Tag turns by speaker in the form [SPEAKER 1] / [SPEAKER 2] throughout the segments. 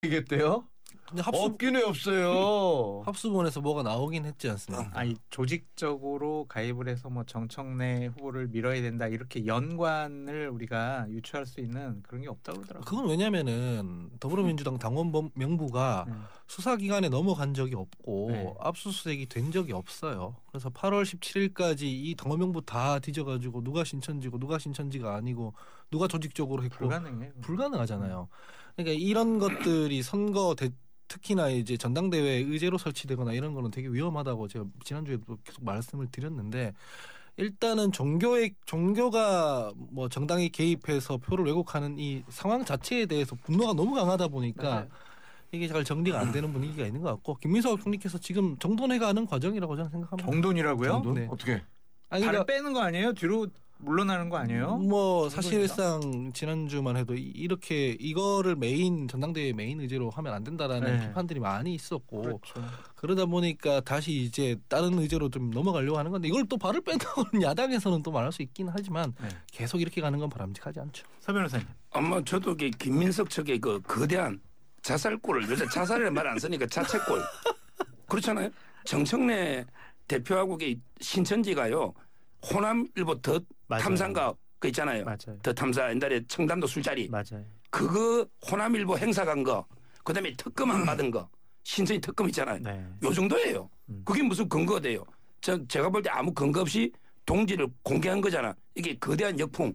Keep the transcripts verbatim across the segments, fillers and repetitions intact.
[SPEAKER 1] 이겠대요?
[SPEAKER 2] 근데 합수
[SPEAKER 1] 없긴 왜 없어요.
[SPEAKER 2] 합수본에서 뭐가 나오긴 했지 않습니까?
[SPEAKER 3] 아니 조직적으로 가입을 해서 뭐 정청래 후보를 밀어야 된다 이렇게 연관을 우리가 유추할 수 있는 그런 게 없다고 그러더라고요.
[SPEAKER 2] 그건 왜냐면은 더불어민주당 당원 명부가
[SPEAKER 3] 네.
[SPEAKER 2] 수사기관에 넘어간 적이 없고
[SPEAKER 3] 네.
[SPEAKER 2] 압수수색이 된 적이 없어요. 그래서 팔월 십칠일까지 이 당원 명부 다 뒤져가지고 누가 신천지고 누가 신천지가 아니고 누가 조직적으로 했고
[SPEAKER 3] 불가능해요.
[SPEAKER 2] 불가능하잖아요. 그러니까 이런 것들이 선거 대, 특히나 이제 전당대회 의제로 설치되거나 이런 거는 되게 위험하다고 제가 지난주에도 계속 말씀을 드렸는데 일단은 종교의 종교가 뭐 정당에 개입해서 표를 왜곡하는 이 상황 자체에 대해서 분노가 너무 강하다 보니까
[SPEAKER 3] 네.
[SPEAKER 2] 이게 잘 정리가 안 되는 분위기가 있는 것 같고 김민석 총리께서 지금 정돈해가는 과정이라고 저는 생각합니다.
[SPEAKER 3] 정돈이라고요?
[SPEAKER 1] 정돈?
[SPEAKER 2] 네.
[SPEAKER 1] 어떻게?
[SPEAKER 2] 아니,
[SPEAKER 3] 발을
[SPEAKER 2] 그러니까
[SPEAKER 3] 빼는 거 아니에요? 뒤로 물러나는 거 아니에요?
[SPEAKER 2] 뭐
[SPEAKER 3] 정돈이다.
[SPEAKER 2] 사실상 지난주만 해도 이- 이렇게 이거를 메인 전당대회 메인 의제로 하면 안 된다라는
[SPEAKER 3] 네.
[SPEAKER 2] 비판들이 많이 있었고
[SPEAKER 3] 그렇죠.
[SPEAKER 2] 그러다 보니까 다시 이제 다른 의제로 좀 넘어가려고 하는 건데 이걸 또 발을 뺀다고는 야당에서는 또 말할 수 있긴 하지만
[SPEAKER 3] 네.
[SPEAKER 2] 계속 이렇게 가는 건 바람직하지 않죠.
[SPEAKER 3] 서 변호사님.
[SPEAKER 4] 아마 저도 그 김민석 측의 그 거대한 자살골을 요새 자살이라는 말 안 쓰니까 자책골 그렇잖아요. 정청래 대표하고 그 신천지가요 호남일보 더
[SPEAKER 3] 맞아요.
[SPEAKER 4] 탐사가 그 있잖아요.
[SPEAKER 3] 맞아요.
[SPEAKER 4] 더 탐사 옛날에 청담도 술자리
[SPEAKER 3] 맞아요.
[SPEAKER 4] 그거 호남일보 행사 간 거 그다음에 특검 안 받은 거 신천지 특검 있잖아요.
[SPEAKER 3] 네.
[SPEAKER 4] 요 정도예요.
[SPEAKER 3] 음.
[SPEAKER 4] 그게 무슨 근거가 돼요. 저 제가 볼 때 아무 근거 없이 동지를 공개한 거잖아. 이게 거대한 역풍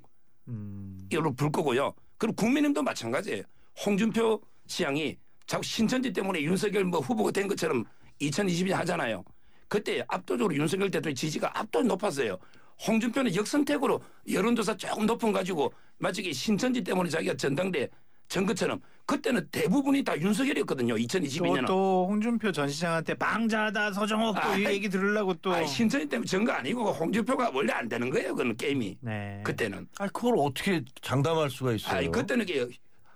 [SPEAKER 3] 음.
[SPEAKER 4] 이로 불 거고요. 그리고 국민의힘도 마찬가지예요. 홍준표 시장이 자꾸 신천지 때문에 윤석열 뭐 후보가 된 것처럼 이천이십 년 하잖아요. 그때 압도적으로 윤석열 대통령 지지가 압도적으로 높았어요. 홍준표는 역선택으로 여론조사 조금 높은 가지고 마치 이게 신천지 때문에 자기가 전당대 전 것처럼 그때는 대부분이 다 윤석열이었거든요. 이천이십이 년은.
[SPEAKER 3] 또 홍준표 전 시장한테 방자다 서정옥 또 이
[SPEAKER 4] 아이,
[SPEAKER 3] 얘기 들으려고 또.
[SPEAKER 4] 아니, 신천지 때문에 전 거 아니고 홍준표가 원래 안 되는 거예요. 그건 게임이.
[SPEAKER 3] 네.
[SPEAKER 4] 그때는.
[SPEAKER 1] 아 그걸 어떻게 장담할 수가 있어요?
[SPEAKER 4] 아니 그때는 이게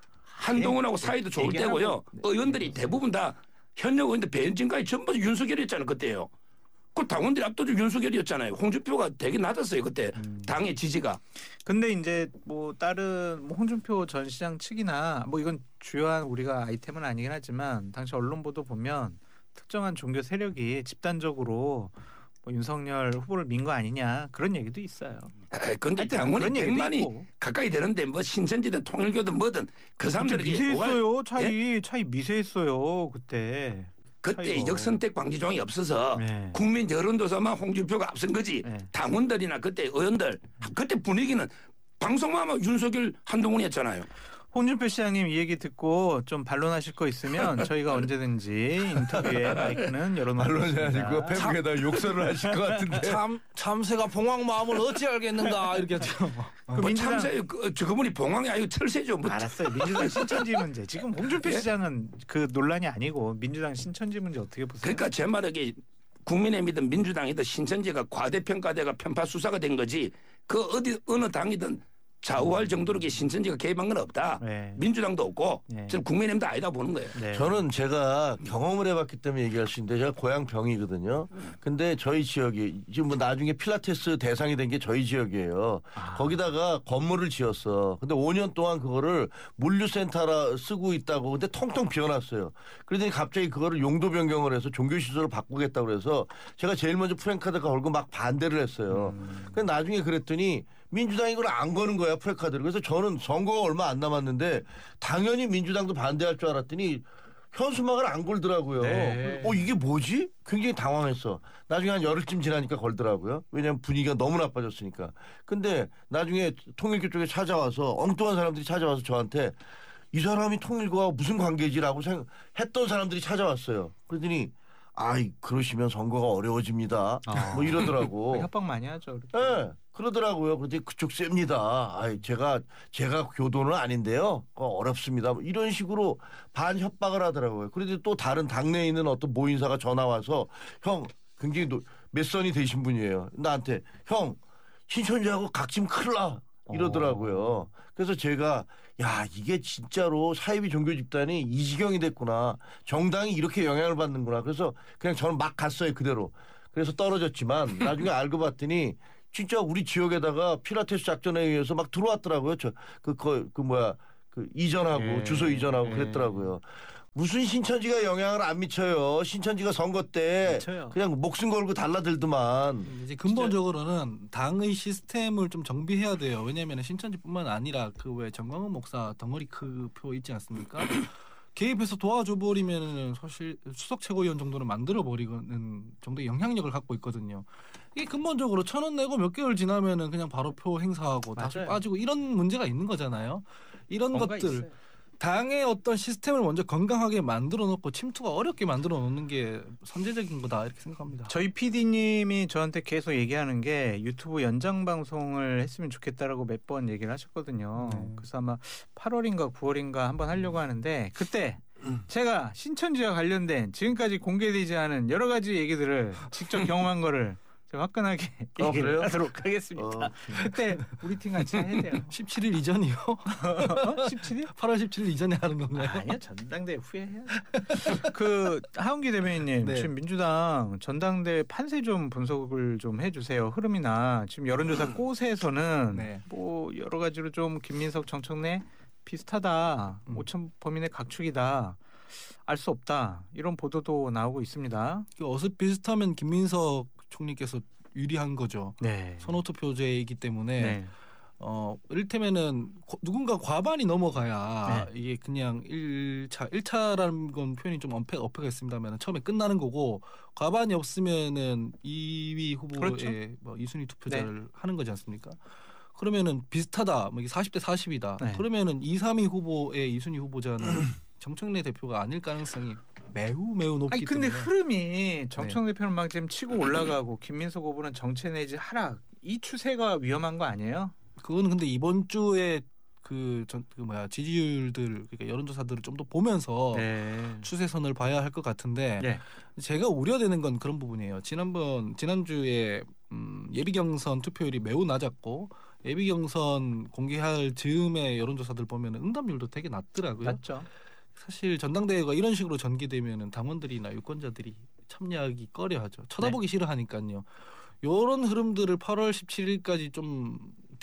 [SPEAKER 4] 한동훈하고 사이도 좋을
[SPEAKER 3] 얘기하고.
[SPEAKER 4] 때고요. 의원들이 대부분 다 현역 의원들 배현진까지 전부 윤석열이었잖아요. 그때요. 그 당원들이 압도적으로 윤석열이었잖아요. 홍준표가 되게 낮았어요. 그때
[SPEAKER 3] 음.
[SPEAKER 4] 당의 지지가.
[SPEAKER 3] 근데 이제 뭐 다른 뭐 홍준표 전 시장 측이나 뭐 이건 주요한 우리가 아이템은 아니긴 하지만 당시 언론 보도 보면 특정한 종교 세력이 집단적으로 뭐 윤석열 후보를 민 거 아니냐 그런 얘기도 있어요.
[SPEAKER 4] 에이, 근데
[SPEAKER 3] 하여튼
[SPEAKER 4] 당원이
[SPEAKER 3] 그런 얘기도
[SPEAKER 4] 백만이
[SPEAKER 3] 있고.
[SPEAKER 4] 가까이 되는데 뭐 신천지든 통일교든 뭐든 그 사람들이
[SPEAKER 3] 미세했어요. 차이 차이 미세했어요 그때.
[SPEAKER 4] 그때
[SPEAKER 3] 차이가.
[SPEAKER 4] 역선택 방지 조항이 없어서
[SPEAKER 3] 네.
[SPEAKER 4] 국민 여론조사만 홍준표가 앞선 거지.
[SPEAKER 3] 네.
[SPEAKER 4] 당원들이나 그때 의원들 그때 분위기는 방송만 하면 윤석열 한동훈이었잖아요.
[SPEAKER 3] 홍준표 시장님 이 얘기 듣고 좀 반론하실 거 있으면 저희가 언제든지 인터뷰에 마이크는 열어놓겠습니다.
[SPEAKER 1] 말론이 아니고 페북에다 욕설을 하실 것 같은데.
[SPEAKER 2] 참 참새가 봉황 마음을 어찌 알겠는가 이렇게 하죠.
[SPEAKER 3] 그
[SPEAKER 4] 뭐
[SPEAKER 3] 민주당
[SPEAKER 4] 참새 그, 저 그분이 봉황이 아니고 철새죠. 뭐
[SPEAKER 3] 알았어요. 민주당 신천지 문제. 지금 홍준표
[SPEAKER 4] 예?
[SPEAKER 3] 시장은 그 논란이 아니고 민주당 신천지 문제 어떻게 보세요?
[SPEAKER 4] 그러니까 제 말에 국민의힘이든 민주당이든 신천지가 과대평가대가 편파 수사가 된 거지 그 어디 어느 당이든 좌우할 정도로 이게 신천지가 개입한 건 없다.
[SPEAKER 3] 네.
[SPEAKER 4] 민주당도 없고
[SPEAKER 3] 네.
[SPEAKER 4] 저는 국민의힘도 아니다 보는 거예요.
[SPEAKER 3] 네.
[SPEAKER 1] 저는 제가 경험을 해봤기 때문에 얘기할 수 있는데 제가 고향 병이거든요. 근데 저희 지역이 지금 뭐 나중에 필라테스 대상이 된 게 저희 지역이에요.
[SPEAKER 3] 아.
[SPEAKER 1] 거기다가 건물을 지었어. 근데 오 년 동안 그거를 물류센터라 쓰고 있다고 근데 텅텅 비워놨어요. 그러더니 갑자기 그거를 용도 변경을 해서 종교시설을 바꾸겠다고 그래서 제가 제일 먼저 프랭카드 걸고 막 반대를 했어요.
[SPEAKER 3] 음.
[SPEAKER 1] 근데 나중에 그랬더니 민주당이 그걸 안 거는 거야 프랭카드를. 그래서 저는 선거가 얼마 안 남았는데 당연히 민주당도 반대할 줄 알았더니 현수막을 안 걸더라고요.
[SPEAKER 3] 네.
[SPEAKER 1] 어 이게 뭐지? 굉장히 당황했어. 나중에 한 열흘쯤 지나니까 걸더라고요. 왜냐하면 분위기가 너무 나빠졌으니까. 근데 나중에 통일교 쪽에 찾아와서 엉뚱한 사람들이 찾아와서 저한테 이 사람이 통일교와 무슨 관계지라고 생각했던 사람들이 찾아왔어요. 그러더니 아이 그러시면 선거가 어려워집니다.
[SPEAKER 3] 아.
[SPEAKER 1] 뭐 이러더라고.
[SPEAKER 3] 협박 많이 하죠.
[SPEAKER 1] 예, 네, 그러더라고요. 그런데 그쪽 셉니다. 아이, 제가, 제가 교도는 아닌데요. 그거 어렵습니다. 뭐 이런 식으로 반 협박을 하더라고요. 그런데 또 다른 당내에 있는 어떤 모인사가 전화 와서 형, 굉장히 노, 맷선이 되신 분이에요. 나한테 형, 신천지하고 각지면 큰일 나. 이러더라고요. 그래서 제가 야 이게 진짜로 사이비 종교 집단이 이 지경이 됐구나. 정당이 이렇게 영향을 받는구나. 그래서 그냥 저는 막 갔어요 그대로. 그래서 떨어졌지만 나중에 알고 봤더니 진짜 우리 지역에다가 필라테스 작전에 의해서 막 들어왔더라고요. 저 그 그 그 뭐야 그 이전하고
[SPEAKER 3] 예.
[SPEAKER 1] 주소 이전하고
[SPEAKER 3] 예.
[SPEAKER 1] 그랬더라고요. 무슨 신천지가 영향을 안 미쳐요. 신천지가 선거 때
[SPEAKER 3] 미쳐요.
[SPEAKER 1] 그냥 목숨 걸고 달라들더만.
[SPEAKER 2] 이제 근본적으로는 당의 시스템을 좀 정비해야 돼요. 왜냐하면 신천지뿐만 아니라 그 왜 정광훈 목사 덩어리 그 표 있지 않습니까? 개입해서 도와줘 버리면은 사실 수석 최고위원 정도는 만들어 버리는 정도의 영향력을 갖고 있거든요. 이게 근본적으로 천 원 내고 몇 개월 지나면은 그냥 바로 표 행사하고 다시
[SPEAKER 3] 맞아요.
[SPEAKER 2] 빠지고 이런 문제가 있는 거잖아요. 이런
[SPEAKER 3] 뭔가
[SPEAKER 2] 것들
[SPEAKER 3] 있어요.
[SPEAKER 2] 당의 어떤 시스템을 먼저 건강하게 만들어 놓고 침투가 어렵게 만들어 놓는 게 선제적인 거다 이렇게 생각합니다.
[SPEAKER 3] 저희 피디님이 저한테 계속 얘기하는 게 유튜브 연장 방송을 했으면 좋겠다라고 몇 번 얘기를 하셨거든요.
[SPEAKER 2] 네.
[SPEAKER 3] 그래서 아마 팔월인가 구월인가 한번 하려고 하는데 그때 제가 신천지와 관련된 지금까지 공개되지 않은 여러 가지 얘기들을 직접 경험한 거를 제가 화끈하게
[SPEAKER 1] 어,
[SPEAKER 3] 얘기를
[SPEAKER 1] 그래요?
[SPEAKER 3] 하도록 하겠습니다.
[SPEAKER 1] 어.
[SPEAKER 3] 그때 우리 팀 같이 해야 돼요.
[SPEAKER 2] 십칠 일 이전이요?
[SPEAKER 3] 십칠 일?
[SPEAKER 2] 팔월 십칠 일 이전에 하는 건가요?
[SPEAKER 3] 아니요, 전당대회 후에 해야죠. 그 하은기 대변인님,
[SPEAKER 2] 네.
[SPEAKER 3] 지금 민주당 전당대회 판세 좀 분석을 좀 해주세요. 흐름이나 지금 여론조사 꽃에서는
[SPEAKER 2] 네.
[SPEAKER 3] 뭐 여러 가지로 좀 김민석, 정청래 비슷하다,
[SPEAKER 2] 음.
[SPEAKER 3] 오천 범인의 각축이다, 알 수 없다 이런 보도도 나오고 있습니다.
[SPEAKER 2] 그 어슷 비슷하면 김민석 총리께서 유리한 거죠.
[SPEAKER 3] 네.
[SPEAKER 2] 선호 투표제이기 때문에
[SPEAKER 3] 네.
[SPEAKER 2] 어 이를테면은 고- 누군가 과반이 넘어가야
[SPEAKER 3] 네.
[SPEAKER 2] 이게 그냥 일 차 일 차라는 건 표현이 좀 엄폐 어폐가 있습니다만 처음에 끝나는 거고 과반이 없으면은 이 위 후보의
[SPEAKER 3] 그렇죠.
[SPEAKER 2] 뭐 이 순위 투표자를 하는 거지 않습니까? 그러면은 비슷하다. 뭐 이게 사십 대 사십이다.
[SPEAKER 3] 네.
[SPEAKER 2] 그러면은 이, 삼 위 후보의 이 순위 후보자는 정청래 대표가 아닐 가능성이 매우 매우 높기
[SPEAKER 3] 아니 근데
[SPEAKER 2] 때문에
[SPEAKER 3] 흐름이 정청래 대표는 막 지금 치고 올라가고 김민석 후보는 정체 내지 하락 이 추세가 위험한 거 아니에요?
[SPEAKER 2] 그거는 근데 이번 주에 그 전 그 뭐야 지지율들 그러니까 여론조사들을 좀 더 보면서
[SPEAKER 3] 네.
[SPEAKER 2] 추세선을 봐야 할 것 같은데
[SPEAKER 3] 예.
[SPEAKER 2] 제가 우려되는 건 그런 부분이에요. 지난번 지난주에 음, 예비 경선 투표율이 매우 낮았고 예비 경선 공개할 즈음의 여론조사들 보면 응답률도 되게 낮더라고요.
[SPEAKER 3] 맞죠.
[SPEAKER 2] 사실 전당대회가 이런 식으로 전개되면은 당원들이나 유권자들이 참여하기 꺼려하죠. 쳐다보기 싫어하니까요. 이런 흐름들을 팔월 십칠일까지 좀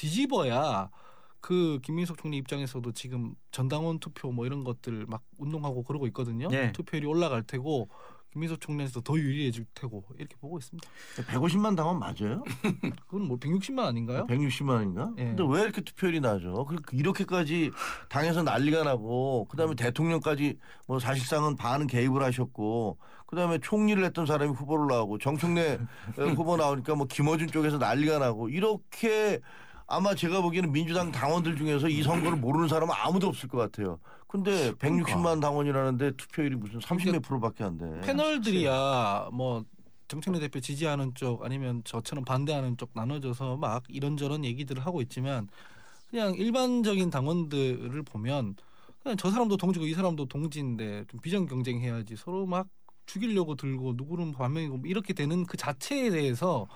[SPEAKER 2] 뒤집어야 그 김민석 총리 입장에서도 지금 전당원 투표 뭐 이런 것들 막 운동하고 그러고 있거든요.
[SPEAKER 3] 네.
[SPEAKER 2] 투표율이 올라갈 테고 김민석 총리에서 더 유리해질 테고 이렇게 보고 있습니다.
[SPEAKER 1] 백오십만 당원 맞아요?
[SPEAKER 2] 그건 뭐 백육십만 아닌가요?
[SPEAKER 1] 백육십만인가?
[SPEAKER 2] 예.
[SPEAKER 1] 근데 왜 이렇게 투표율이 나죠? 그- 이렇게까지 당에서 난리가 나고 그다음에 대통령까지 뭐 사실상은 반은 개입을 하셨고 그다음에 총리를 했던 사람이 후보를 나오고 정청래 후보 나오니까 뭐 김어준 쪽에서 난리가 나고 이렇게 아마 제가 보기에는 민주당 당원들 중에서 이 선거를 모르는 사람은 아무도 없을 것 같아요. 근데 백육십만 당원이라는데 투표율이 무슨 삼십 몇 프로밖에 안 돼.
[SPEAKER 2] 패널들이야 뭐 정청래 대표 지지하는 쪽 아니면 저처럼 반대하는 쪽 나눠져서 막 이런저런 얘기들을 하고 있지만 그냥 일반적인 당원들을 보면 그냥 저 사람도 동지고 이 사람도 동지인데 좀 비정 경쟁해야지 서로 막 죽이려고 들고 누구는 반명이고 이렇게 되는 그 자체에 대해서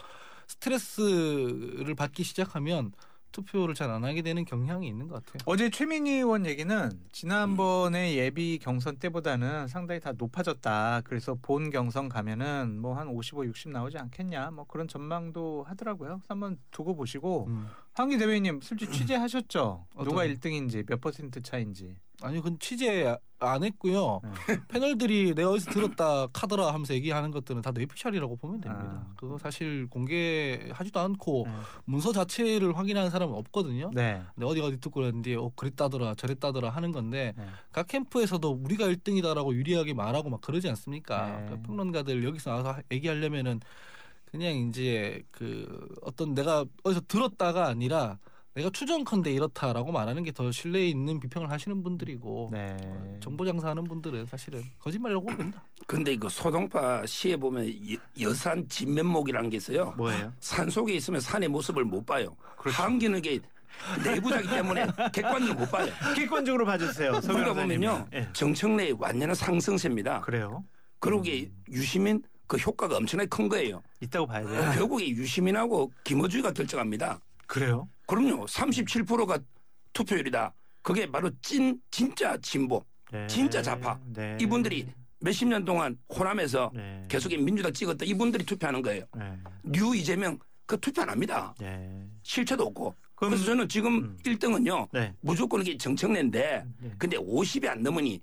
[SPEAKER 2] 스트레스를 받기 시작하면 투표를 잘 안 하게 되는 경향이 있는 것 같아요.
[SPEAKER 3] 어제 최민희 의원 얘기는 지난번에 예비 경선 때보다는 상당히 다 높아졌다. 그래서 본 경선 가면은 뭐 한 오십오, 육십 나오지 않겠냐. 뭐 그런 전망도 하더라고요. 그래서 한번 두고 보시고
[SPEAKER 2] 음.
[SPEAKER 3] 황기 대변인님 솔직히 취재하셨죠? 누가
[SPEAKER 2] 어떤-
[SPEAKER 3] 일 등인지 몇 퍼센트 차인지.
[SPEAKER 2] 아니 그건 취재 안 했고요.
[SPEAKER 3] 네.
[SPEAKER 2] 패널들이 내가 어디서 들었다 카더라 하면서 얘기하는 것들은 다 뇌피셜이라고 보면 됩니다.
[SPEAKER 3] 아.
[SPEAKER 2] 그거 사실 공개하지도 않고
[SPEAKER 3] 네.
[SPEAKER 2] 문서 자체를 확인하는 사람은 없거든요.
[SPEAKER 3] 네.
[SPEAKER 2] 근데 어디 어디 듣고 그랬는데 어 그랬다더라 저랬다더라 하는 건데
[SPEAKER 3] 네.
[SPEAKER 2] 각 캠프에서도 우리가 일 등이다라고 유리하게 말하고 막 그러지 않습니까?
[SPEAKER 3] 네.
[SPEAKER 2] 그러니까 평론가들 여기서 나와서 하- 얘기하려면은 그냥 이제 그 어떤 내가 어디서 들었다가 아니라 내가 추정컨대 이렇다라고 말하는 게 더 신뢰 있는 비평을 하시는 분들이고
[SPEAKER 3] 네.
[SPEAKER 2] 어, 정보 장사하는 분들은 사실은 거짓말이라고 봅니다.
[SPEAKER 4] 근데 이거 소동파 시에 보면 여- 여산 진면목이라는 게 있어요.
[SPEAKER 3] 뭐예요?
[SPEAKER 4] 산 속에 있으면 산의 모습을 못 봐요.
[SPEAKER 3] 그렇죠.
[SPEAKER 4] 한기는 이게 내부자기 때문에 객관적으로 못 봐요.
[SPEAKER 3] 객관적으로 봐주세요. 서
[SPEAKER 4] 그러다
[SPEAKER 3] 변호사님.
[SPEAKER 4] 보면요,
[SPEAKER 3] 예.
[SPEAKER 4] 정청래의 완전한 상승세입니다.
[SPEAKER 3] 그래요?
[SPEAKER 4] 그러고 유시민 그 효과가 엄청나게 큰 거예요.
[SPEAKER 3] 이따고 봐야 돼요.
[SPEAKER 4] 결국에 유시민하고 김어준이가 결정합니다.
[SPEAKER 3] 그래요?
[SPEAKER 4] 그럼요, 삼십칠 퍼센트가 투표율이다. 그게 바로 찐 진짜 진보,
[SPEAKER 3] 네.
[SPEAKER 4] 진짜 좌파.
[SPEAKER 3] 네.
[SPEAKER 4] 이분들이 몇십 년 동안 호남에서
[SPEAKER 3] 네.
[SPEAKER 4] 계속 민주당 찍었다 이분들이 투표하는 거예요.
[SPEAKER 3] 네.
[SPEAKER 4] 뉴 이재명 그 투표 안 합니다.
[SPEAKER 3] 네.
[SPEAKER 4] 실체도 없고.
[SPEAKER 3] 그럼-
[SPEAKER 4] 그래서 저는 지금
[SPEAKER 3] 음.
[SPEAKER 4] 일 등은요
[SPEAKER 3] 네.
[SPEAKER 4] 무조건 이게 정청래인데
[SPEAKER 3] 네.
[SPEAKER 4] 근데 오십이 안 넘으니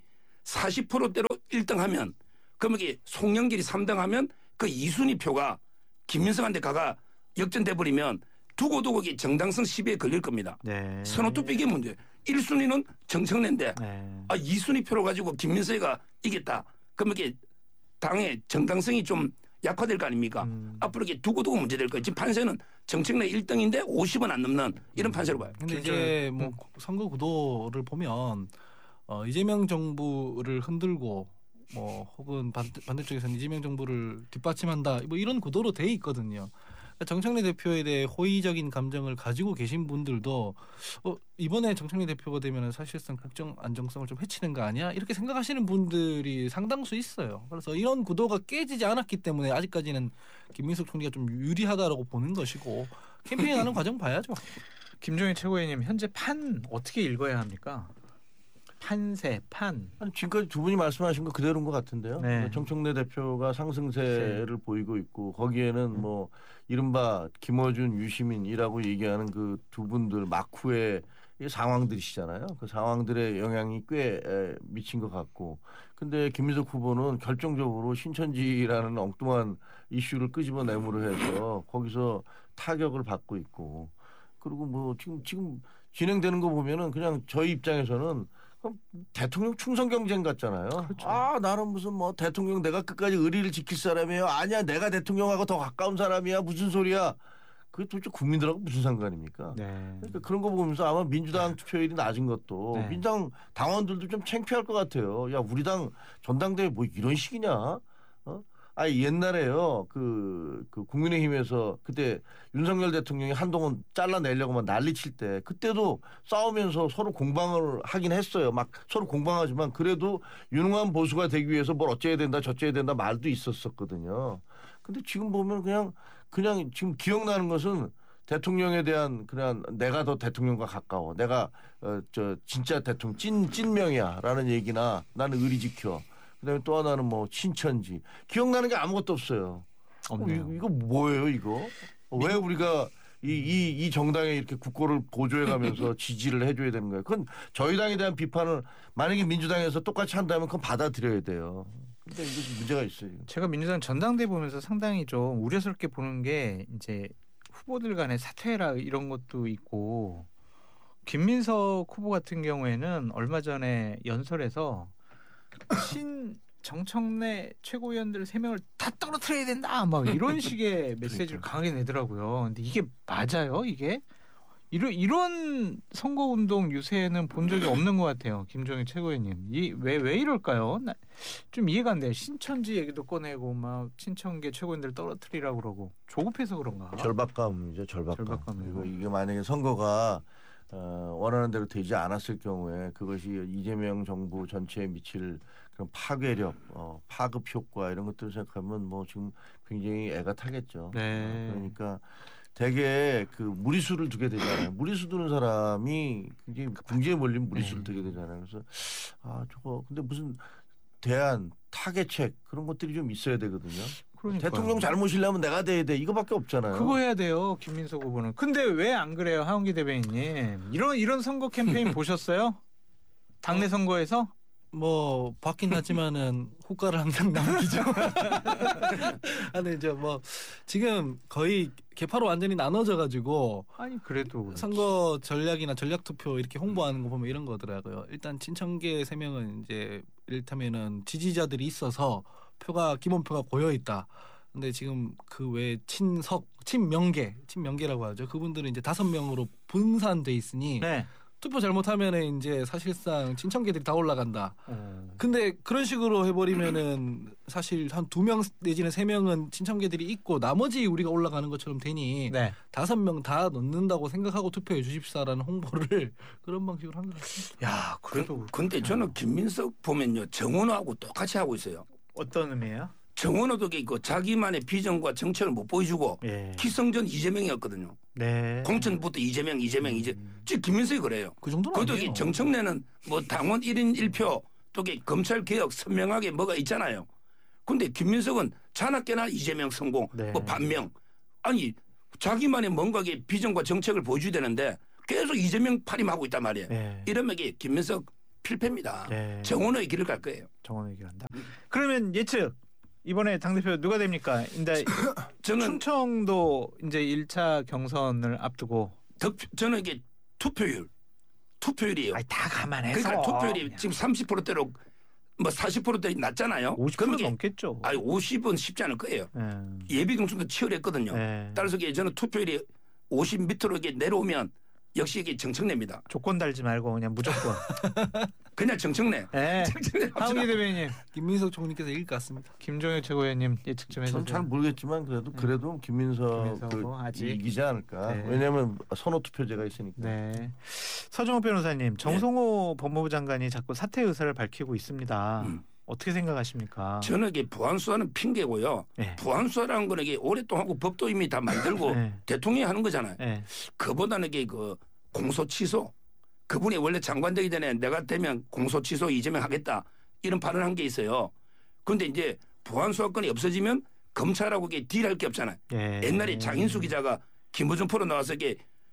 [SPEAKER 4] 사십 퍼센트대로 일 등 하면 그러면 이게 송영길이 삼 등 하면 그 이 순위 표가 김민석한테 가가 역전돼 버리면 두고두고 이게 정당성 시비에 걸릴 겁니다.
[SPEAKER 3] 네.
[SPEAKER 4] 선호투표 이게 문제. 일 순위는 정청래인데
[SPEAKER 3] 네.
[SPEAKER 4] 아, 이 순위 표로 가지고 김민석이가 이겼다. 그러면 이게 당의 정당성이 좀 약화될 거 아닙니까?
[SPEAKER 3] 음.
[SPEAKER 4] 앞으로 이게 두고두고 문제될 거예요. 지금 판세는 정청래 일 등인데 오십은 안 넘는 이런 판세로 봐요.
[SPEAKER 2] 근데 이제 뭐 선거 구도를 보면 어, 이재명 정부를 흔들고 뭐 혹은 반, 반대쪽에서는 이재명 정부를 뒷받침한다 뭐 이런 구도로 돼 있거든요. 그러니까 정청래 대표에 대해 호의적인 감정을 가지고 계신 분들도 어, 이번에 정청래 대표가 되면 사실상 국정 안정성을 좀 해치는 거 아니야? 이렇게 생각하시는 분들이 상당수 있어요. 그래서 이런 구도가 깨지지 않았기 때문에 아직까지는 김민석 총리가 좀 유리하다라고 보는 것이고 캠페인하는 과정 봐야죠.
[SPEAKER 3] 김종인 최고위원님 현재 판 어떻게 읽어야 합니까? 판세, 판.
[SPEAKER 1] 아니, 지금까지 두 분이 말씀하신 거 그대로인 것 같은데요.
[SPEAKER 3] 네.
[SPEAKER 1] 정청래 대표가 상승세를
[SPEAKER 3] 네.
[SPEAKER 1] 보이고 있고 거기에는 뭐 이른바 김어준, 유시민이라고 얘기하는 그 두 분들 막후의 상황들이시잖아요. 그 상황들의 영향이 꽤 에, 미친 것 같고. 근데 김민석 후보는 결정적으로 신천지라는 엉뚱한 이슈를 끄집어내므로 해서 거기서 타격을 받고 있고. 그리고 뭐 지금 지금 진행되는 거 보면은 그냥 저희 입장에서는 대통령 충성 경쟁 같잖아요.
[SPEAKER 3] 그렇죠.
[SPEAKER 1] 아 나는 무슨 뭐 대통령 내가 끝까지 의리를 지킬 사람이에요. 아니야 내가 대통령하고 더 가까운 사람이야. 무슨 소리야. 그게 도대체 국민들하고 무슨 상관입니까?
[SPEAKER 3] 네.
[SPEAKER 1] 그러니까 그런 거 보면서 아마 민주당 투표율이 낮은 것도
[SPEAKER 3] 네.
[SPEAKER 1] 민주당 당원들도 좀 창피할 것 같아요. 야 우리 당 전당대회 뭐 이런 식이냐? 어? 아 옛날에요 그, 그 국민의힘에서 그때 윤석열 대통령이 한동안 잘라내려고 막 난리칠 때 그때도 싸우면서 서로 공방을 하긴 했어요. 막 서로 공방하지만 그래도 유능한 보수가 되기 위해서 뭘 어째야 된다 저째야 된다 말도 있었었거든요. 근데 지금 보면 그냥 그냥 지금 기억나는 것은 대통령에 대한 그냥 내가 더 대통령과 가까워. 내가 어, 저 진짜 대통령 찐 찐명이야라는 얘기나 나는 의리 지켜. 그다음에 또 하나는 뭐 신천지. 기억나는 게 아무것도 없어요.
[SPEAKER 3] 없네요.
[SPEAKER 1] 어, 이거 뭐예요, 이거? 왜 우리가 이, 이, 이 정당에 이렇게 국고를 보조해가면서 지지를 해줘야 되는 거예요? 그건 저희 당에 대한 비판을 만약에 민주당에서 똑같이 한다면 그건 받아들여야 돼요. 근데 이게 문제가 있어요.
[SPEAKER 3] 제가 민주당 전당대 보면서 상당히 좀 우려스럽게 보는 게 이제 후보들 간의 사퇴라 이런 것도 있고 김민석 후보 같은 경우에는 얼마 전에 연설에서 신 정청래 최고위원들 세 명을 다 떨어뜨려야 된다 막 이런 식의 메시지를 강하게 내더라고요. 근데 이게 맞아요? 이게 이런 이런 선거운동 유세는 본 적이 없는 것 같아요. 김종인 최고위원님. 이 왜 왜 이럴까요? 나, 좀 이해가 안 돼요. 신천지 얘기도 꺼내고 막 친천계 최고위원들 떨어뜨리라고 그러고 조급해서 그런가?
[SPEAKER 1] 절박감이죠, 절박감.
[SPEAKER 3] 절박감이요.
[SPEAKER 1] 그리고 이게 만약에 선거가 어, 원하는 대로 되지 않았을 경우에 그것이 이재명 정부 전체에 미칠 그런 파괴력, 어, 파급 효과 이런 것들을 생각하면 뭐 지금 굉장히 애가 타겠죠.
[SPEAKER 3] 네.
[SPEAKER 1] 어, 그러니까 되게 그 무리수를 두게 되잖아요. 무리수 두는 사람이 굉장히 궁지에 몰린 무리수를
[SPEAKER 3] 네.
[SPEAKER 1] 두게 되잖아요. 그래서 아 저거 근데 무슨 대안 타개책 그런 것들이 좀 있어야 되거든요.
[SPEAKER 3] 그러니까요.
[SPEAKER 1] 대통령 잘못이려면 내가 돼야 돼 이거밖에 없잖아요.
[SPEAKER 3] 그거 해야 돼요, 김민석 후보는. 근데 왜 안 그래요, 하원기 대변인님? 이런 이런 선거 캠페인 보셨어요? 당내 선거에서?
[SPEAKER 2] 뭐 받긴 하지만은 호가를 항상 남기죠. 아니 이제 뭐 지금 거의 개파로 완전히 나눠져 가지고
[SPEAKER 3] 아니 그래도 그렇지.
[SPEAKER 2] 선거 전략이나 전략 투표 이렇게 홍보하는 거 보면 이런 거더라고요. 일단 친천계 세 명은 이제 이를테면은 지지자들이 있어서 표가 기본표가 고여 있다. 근데 지금 그 외 친석, 친명계, 친명계라고 하죠. 그분들은 이제 다섯 명으로 분산돼 있으니
[SPEAKER 3] 네.
[SPEAKER 2] 투표 잘못하면은 이제 사실상 친천계들이 다 올라간다.
[SPEAKER 3] 어.
[SPEAKER 2] 근데 그런 식으로 해버리면은 사실 한 두 명 내지는 세 명은 친천계들이 있고 나머지 우리가 올라가는 것처럼 되니
[SPEAKER 3] 네.
[SPEAKER 2] 다섯 명 다 넣는다고 생각하고 투표해 주십사라는 홍보를 그런 방식으로 한 것 같습니다.
[SPEAKER 3] 야, 그래도
[SPEAKER 4] 그, 근데 저는 김민석 보면요 정원호하고 똑같이 하고 있어요.
[SPEAKER 3] 어떤 의미예요?
[SPEAKER 4] 정원호도 있고 자기만의 비전과 정책을 못 보여주고
[SPEAKER 3] 예.
[SPEAKER 4] 기성전 이재명이었거든요.
[SPEAKER 3] 네.
[SPEAKER 4] 공천부터 이재명, 이재명, 이재. 지금 김민석이 그래요.
[SPEAKER 2] 그 정도는
[SPEAKER 4] 그것도
[SPEAKER 2] 아니에요.
[SPEAKER 4] 이 정청래는 뭐 당원 일 인 일 표 또 이게 검찰 개혁 선명하게 뭐가 있잖아요. 근데 김민석은 자나깨나 이재명 성공,
[SPEAKER 3] 네.
[SPEAKER 4] 뭐 반명. 아니 자기만의 뭔가 게 비전과 정책을 보여줘야 되는데 계속 이재명 팔임하고 있단 말이에요.
[SPEAKER 3] 네.
[SPEAKER 4] 이러면 이게 김민석 필패입니다.
[SPEAKER 3] 네.
[SPEAKER 4] 정원의 길을 갈 거예요.
[SPEAKER 3] 정원의 길 한다. 그러면 예측 이번에 당대표 누가 됩니까? 근데
[SPEAKER 4] 저는
[SPEAKER 3] 충청도 이제 일 차 경선을 앞두고
[SPEAKER 4] 득, 저는 이게 투표율, 투표율이에요.
[SPEAKER 3] 아니, 다 감안해서
[SPEAKER 4] 그러니까 투표율이 지금 삼십 퍼센트대로 뭐 사십 퍼센트대 낮잖아요.
[SPEAKER 3] 오십 퍼센트 넘겠죠.
[SPEAKER 4] 아니 오십은 쉽지 않을 거예요.
[SPEAKER 3] 네.
[SPEAKER 4] 예비 경선도 치열했거든요.
[SPEAKER 3] 네.
[SPEAKER 4] 따라서 이게 저는 투표율이 오십 밑으로 이게 내려오면 역시 이게 정청래입니다.
[SPEAKER 3] 조건 달지 말고 그냥 무조건.
[SPEAKER 4] 그냥 정청래.
[SPEAKER 3] 네.
[SPEAKER 4] 정청래
[SPEAKER 3] 하은기
[SPEAKER 4] 합시다.
[SPEAKER 3] 대변인님,
[SPEAKER 2] 김민석 총리께서 이길 것 같습니다.
[SPEAKER 3] 김종혁 최고위원님 예측 좀 해주세요.
[SPEAKER 1] 전 잘 모르겠지만 그래도 그래도 김민석
[SPEAKER 3] 김민석하고
[SPEAKER 1] 그
[SPEAKER 3] 아직.
[SPEAKER 1] 이기지 않을까.
[SPEAKER 3] 네.
[SPEAKER 1] 왜냐하면 선호 투표제가 있으니까.
[SPEAKER 3] 네. 서정호 변호사님, 정성호 법무부 장관이 자꾸 사퇴 의사를 밝히고 있습니다.
[SPEAKER 4] 음.
[SPEAKER 3] 어떻게 생각하십니까?
[SPEAKER 4] 저는 이게 보안수사는 핑계고요.
[SPEAKER 3] 네.
[SPEAKER 4] 보안수사라는 거는 이게 오랫동안 하고 법도 이미 다 만들고
[SPEAKER 3] 네.
[SPEAKER 4] 대통령이 하는 거잖아요.
[SPEAKER 3] 네.
[SPEAKER 4] 그보다는 이게 그 공소 취소. 그분이 원래 장관 되기 전에 내가 되면 공소 취소 이재명 하겠다 이런 발언한 게 있어요. 그런데 이제 보안수사권이 없어지면 검찰하고 이게 딜할 게 없잖아요.
[SPEAKER 3] 네.
[SPEAKER 4] 옛날에 장인수 기자가 김부준 프로 나와서 이게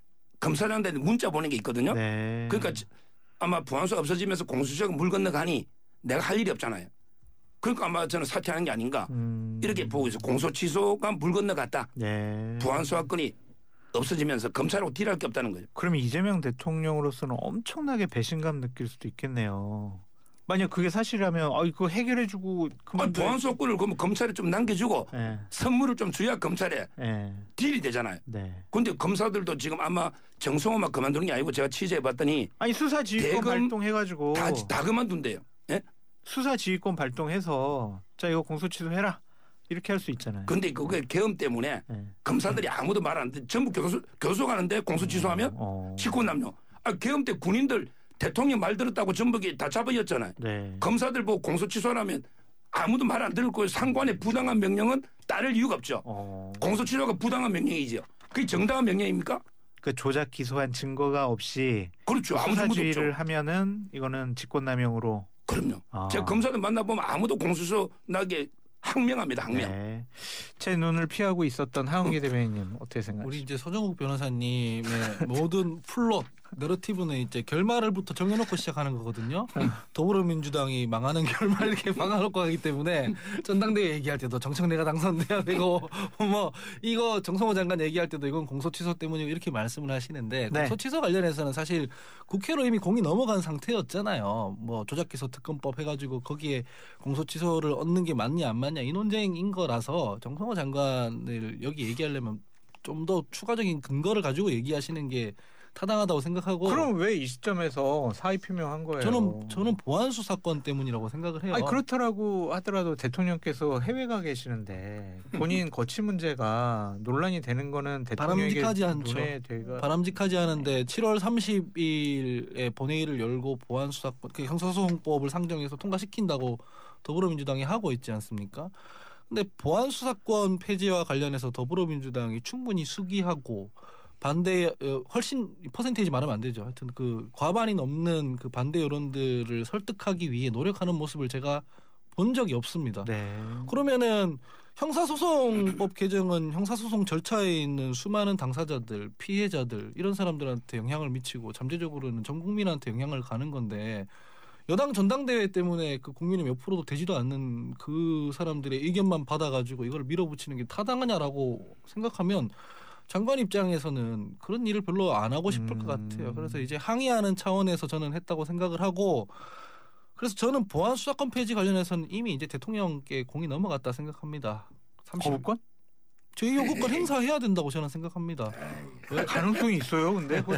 [SPEAKER 4] 검사장한테 문자 보낸 게 있거든요.
[SPEAKER 3] 네.
[SPEAKER 4] 그러니까 아마 보안수사 없어지면서 공수처가 물 건너가니 내가 할 일이 없잖아요. 그러니까 아마 저는 사퇴하는 게 아닌가
[SPEAKER 3] 음.
[SPEAKER 4] 이렇게 보고 있어요. 공소 취소가 물 건너갔다.
[SPEAKER 3] 네.
[SPEAKER 4] 보안수사권이 없어지면서 검찰하고 딜할 게 없다는 거죠.
[SPEAKER 3] 그러면 이재명 대통령으로서는 엄청나게 배신감 느낄 수도 있겠네요. 만약 그게 사실이라면 아 이거 해결해주고
[SPEAKER 4] 아니,
[SPEAKER 3] 그만둬.
[SPEAKER 4] 보안수사권을 그러면 검찰에 좀 남겨주고
[SPEAKER 3] 네.
[SPEAKER 4] 선물을 좀 줘야 검찰에
[SPEAKER 3] 네.
[SPEAKER 4] 딜이 되잖아요.
[SPEAKER 3] 네.
[SPEAKER 4] 그런데 검사들도 지금 아마 정성호만 그만두는 게 아니고 제가 취재해봤더니
[SPEAKER 3] 아니 수사지휘권
[SPEAKER 4] 대검
[SPEAKER 3] 발동해가지고
[SPEAKER 4] 다, 다 그만둔대요. 예?
[SPEAKER 3] 수사지휘권 발동해서 자 이거 공소 취소해라 이렇게 할 수 있잖아요.
[SPEAKER 4] 근데 그게 계엄 때문에
[SPEAKER 3] 네.
[SPEAKER 4] 검사들이 아무도 말 안 듣. 전부 교수 교수 가는데 공소 취소하면
[SPEAKER 3] 어.
[SPEAKER 4] 직권남용. 아 계엄 때 군인들 대통령 말 들었다고 전부 다 잡아였잖아요.
[SPEAKER 3] 네.
[SPEAKER 4] 검사들 보고 공소 취소하면 아무도 말 안 들을 거예요. 상관의 부당한 명령은 따를 이유가 없죠.
[SPEAKER 3] 어.
[SPEAKER 4] 공소 취소가 부당한 명령이죠. 그게 정당한 명령입니까?
[SPEAKER 3] 그 조작 기소한 증거가 없이
[SPEAKER 4] 그렇죠. 아무 증거도
[SPEAKER 3] 수사지휘를
[SPEAKER 4] 없죠.
[SPEAKER 3] 하면은 이거는 직권남용으로.
[SPEAKER 4] 그럼요.
[SPEAKER 3] 아.
[SPEAKER 4] 제가 검사들 만나보면 아무도 공소시효 나게 항명합니다. 항명.
[SPEAKER 3] 네. 제 눈을 피하고 있었던 하은기 대변인님 어떻게
[SPEAKER 2] 우리
[SPEAKER 3] 생각하십니까?
[SPEAKER 2] 이제 서정욱 변호사님의 모든 플롯 내러티브는 이제 결말을부터 정해놓고 시작하는 거거든요. 더불어민주당이 망하는 결말 이렇게 막아놓고 하기 때문에 전당대회 얘기할 때도 정청래가 당선돼야 되고 뭐 이거 정성호 장관 얘기할 때도 이건 공소 취소 때문이고 이렇게 말씀을 하시는데
[SPEAKER 3] 네.
[SPEAKER 2] 공소 취소 관련해서는 사실 국회로 이미 공이 넘어간 상태였잖아요. 뭐 조작기소 특검법 해가지고 거기에 공소 취소를 얻는 게 맞냐 안 맞냐 이 논쟁인 거라서 정성호 장관을 여기 얘기하려면 좀 더 추가적인 근거를 가지고 얘기하시는 게 타당하다고 생각하고.
[SPEAKER 3] 그럼 왜 이 시점에서 사의 표명한 거예요?
[SPEAKER 2] 저는 저는 보안 수사권 때문이라고 생각을 해요.
[SPEAKER 3] 아니 그렇더라고 하더라도 대통령께서 해외가 계시는데 본인 거취 문제가 논란이 되는 거는 대통령에게
[SPEAKER 2] 바람직하지 않죠.
[SPEAKER 3] 눈에 대가
[SPEAKER 2] 바람직하지 않은데 칠월 삼십일에 본회의를 열고 보안 수사권 그 형사소송법을 상정해서 통과시킨다고 더불어민주당이 하고 있지 않습니까? 근데 보안 수사권 폐지와 관련해서 더불어민주당이 충분히 수기하고 반대 훨씬 퍼센테이지 말하면 안 되죠. 하여튼 그 과반이 넘는 그 반대 여론들을 설득하기 위해 노력하는 모습을 제가 본 적이 없습니다.
[SPEAKER 3] 네.
[SPEAKER 2] 그러면은 형사소송법 개정은 형사소송 절차에 있는 수많은 당사자들, 피해자들 이런 사람들한테 영향을 미치고 잠재적으로는 전 국민한테 영향을 가는 건데 여당 전당대회 때문에 그 국민의 몇 프로도 되지도 않는 그 사람들의 의견만 받아가지고 이걸 밀어붙이는 게 타당하냐라고 생각하면 장관 입장에서는 그런 일을 별로 안 하고 싶을 것
[SPEAKER 3] 음.
[SPEAKER 2] 같아요. 그래서 이제 항의하는 차원에서 저는 했다고 생각을 하고 그래서 저는 보안 수사권 폐지 관련해서는 이미 이제 대통령께 공이 넘어갔다 생각합니다. 삼십
[SPEAKER 3] 거부권?
[SPEAKER 2] 제이 요구권 행사해야 된다고 저는 생각합니다.
[SPEAKER 3] 가능성이 있어요, 근데